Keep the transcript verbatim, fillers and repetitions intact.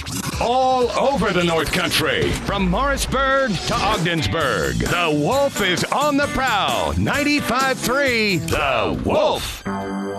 All over the North Country, from Morrisburg to Ogdensburg, the Wolf is on the prowl. ninety-five point three, The Wolf.